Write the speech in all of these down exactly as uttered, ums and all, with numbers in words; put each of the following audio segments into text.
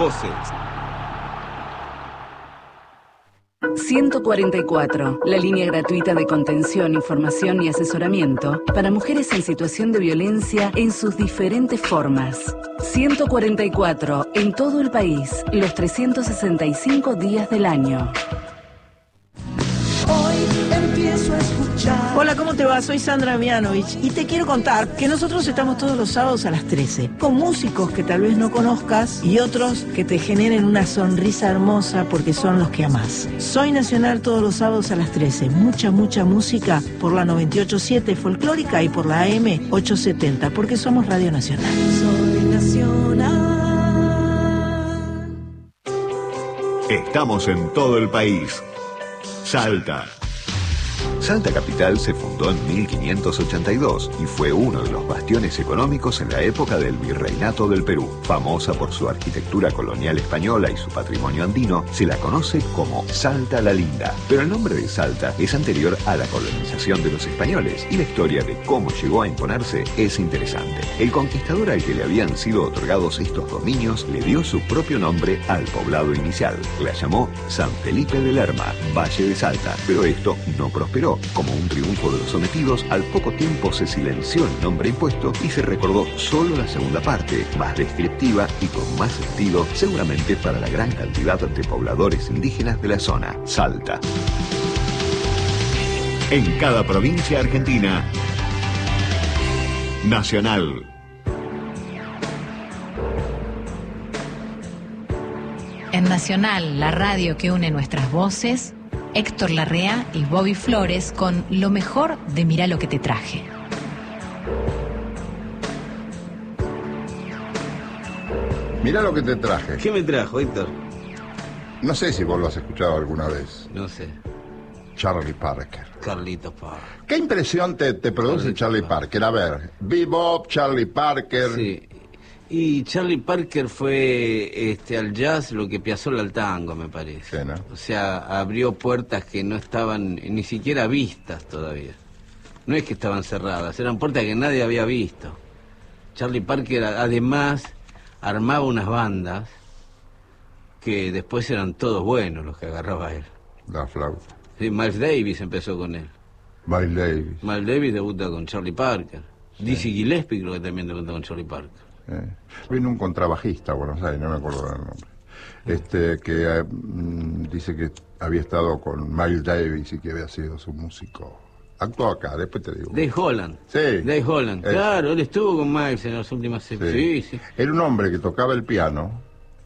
voces. ciento cuarenta y cuatro, la línea gratuita de contención, información y asesoramiento para mujeres en situación de violencia en sus diferentes formas. ciento cuarenta y cuatro, en todo el país, los trescientos sesenta y cinco días del año. Hoy empiezo a escuchar. Hola, ¿cómo te va? Soy Sandra Mianovich y te quiero contar que nosotros estamos todos los sábados a las trece con músicos que tal vez no conozcas y otros que te generen una sonrisa hermosa porque son los que amás. Soy Nacional todos los sábados a las trece. Mucha, mucha música por la noventa y ocho punto siete folclórica y por la A M ochocientos setenta porque somos Radio Nacional. Soy Nacional. Estamos en todo el país. Salta. Salta Capital se fundó en mil quinientos ochenta y dos y fue uno de los bastiones económicos en la época del Virreinato del Perú. Famosa por su arquitectura colonial española y su patrimonio andino, se la conoce como Salta la Linda. Pero el nombre de Salta es anterior a la colonización de los españoles y la historia de cómo llegó a imponerse es interesante. El conquistador al que le habían sido otorgados estos dominios le dio su propio nombre al poblado inicial. La llamó San Felipe de Lerma, Valle de Salta, pero esto no prosperó. Como un triunfo de los sometidos, al poco tiempo se silenció el nombre impuesto y se recordó solo la segunda parte, más descriptiva y con más sentido, seguramente para la gran cantidad de pobladores indígenas de la zona, Salta. En cada provincia argentina, Nacional. En Nacional, la radio que une nuestras voces, Héctor Larrea y Bobby Flores con lo mejor de Mirá lo que te traje. Mirá lo que te traje. ¿Qué me trajo, Héctor? No sé si vos lo has escuchado alguna vez. No sé. Charlie Parker. Carlitos Parker. ¿Qué impresión te, te produce Carlitos Charlie Parker. Parker? A ver, Bebop, Charlie Parker. Sí. Y Charlie Parker fue este, al jazz lo que Piazzolla al tango, me parece. Sí, ¿no? O sea, abrió puertas que no estaban ni siquiera vistas todavía. No es que estaban cerradas, eran puertas que nadie había visto. Charlie Parker, además, armaba unas bandas que después eran todos buenos los que agarraba él. La flauta. Sí, Miles Davis empezó con él. Miles Davis. Miles Davis debuta con Charlie Parker. Sí. Dizzy Gillespie creo que también debuta con Charlie Parker. Eh. Vino un contrabajista a Buenos Aires, no me acuerdo del nombre, este que eh, dice que había estado con Miles Davis y que había sido su músico. Actuó acá, después te digo. Dave Holland. Sí. Dave Holland, es. Claro, él estuvo con Miles en las últimas... Sí. sí, sí. Era un hombre que tocaba el piano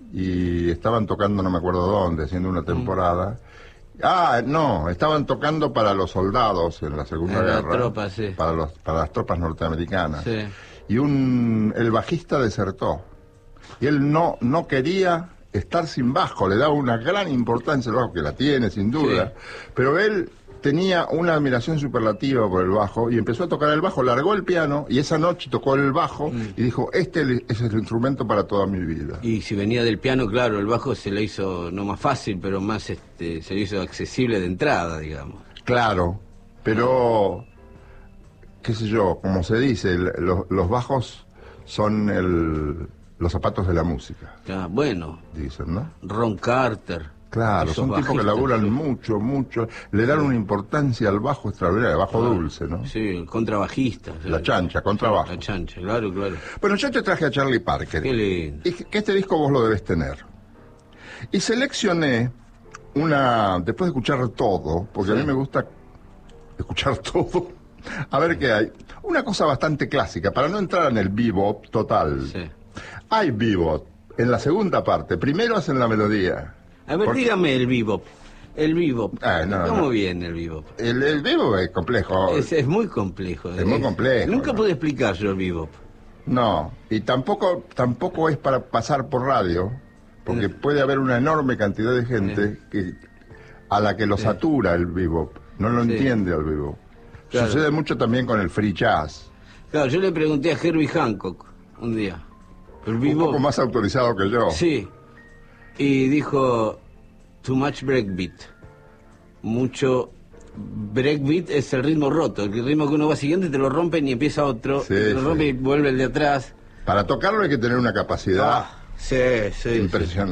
y estaban tocando no me acuerdo dónde, haciendo una temporada. Mm. Ah, no, estaban tocando para los soldados en la Segunda en Guerra. La tropa, sí. Para, los, para las tropas norteamericanas. Sí. Y un el bajista desertó. Y él no, no quería estar sin bajo, le daba una gran importancia al bajo, que la tiene sin duda, sí. Pero él tenía una admiración superlativa por el bajo y empezó a tocar el bajo, largó el piano y esa noche tocó el bajo mm. y dijo, este es el instrumento para toda mi vida. Y si venía del piano, claro, el bajo se le hizo no más fácil, pero más este, se le hizo accesible de entrada, digamos. Claro, pero... qué sé yo, como se dice, el, los, los bajos son el, los zapatos de la música. Ah, bueno. Dicen, ¿no? Ron Carter. Claro, son tipos que laburan sí. mucho, mucho, le dan sí. una importancia al bajo extraordinaria, el bajo claro. dulce, ¿no? Sí, el contrabajista. La sí. chancha, contrabajo. La chancha, claro, claro. Bueno, yo te traje a Charlie Parker. Qué lindo. Y que este disco vos lo debes tener. Y seleccioné una, después de escuchar todo, porque sí. a mí me gusta escuchar todo, a ver qué hay. Una cosa bastante clásica, para no entrar en el bebop total. Sí. Hay bebop en la segunda parte. Primero hacen la melodía. A ver, porque... dígame el bebop. El bebop. Ah, no, ¿Cómo no. viene el bebop? El, el bebop es complejo. Es, es muy complejo. Es, es muy complejo. Nunca ¿no? pude explicar yo el bebop. No, y tampoco tampoco es para pasar por radio, porque no. puede haber una enorme cantidad de gente sí. que a la que lo sí. satura el bebop. No lo sí. entiende el bebop. Claro. Sucede mucho también con el free jazz. Claro, yo le pregunté a Herbie Hancock un día. El bebop, un poco más autorizado que yo. Sí. Y dijo, too much breakbeat. Mucho breakbeat es el ritmo roto, el ritmo que uno va siguiendo y te lo rompen y empieza otro, sí, te lo sí. rompe y vuelve el de atrás. Para tocarlo hay que tener una capacidad ah, sí, sí, impresionante.